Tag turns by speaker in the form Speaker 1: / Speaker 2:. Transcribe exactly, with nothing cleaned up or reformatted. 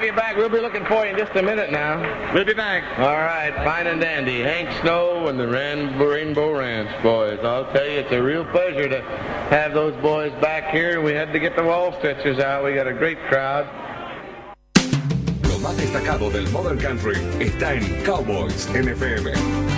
Speaker 1: have you back. We'll be looking for you in just a minute now.
Speaker 2: We'll be back.
Speaker 1: All right, fine and dandy. Hank Snow and the Ran- Rainbow Ranch boys. I'll tell you, it's a real pleasure to have those boys back here. We had to get the wall stretchers out. We got a great crowd.
Speaker 3: Lo más destacado del Modern Country está en Cowboys N F M.